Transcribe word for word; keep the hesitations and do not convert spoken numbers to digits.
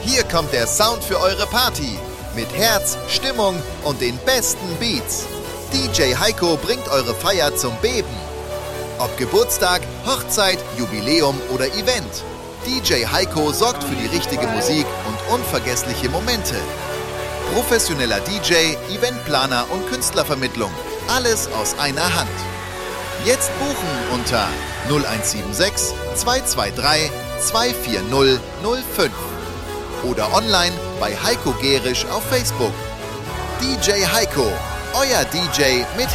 Hier kommt der Sound für eure Party. Mit Herz, Stimmung und den besten Beats. D J Heiko bringt eure Feier zum Beben. Ob Geburtstag, Hochzeit, Jubiläum oder Event. D J Heiko sorgt für die richtige Musik und unvergessliche Momente. Professioneller D J, Eventplaner und Künstlervermittlung. Alles aus einer Hand. Jetzt buchen unter null eins sieben sechs, zwei zwei drei, zwei vier null null fünf oder online bei Heiko Gerisch auf Facebook. D J Heiko, euer D J mit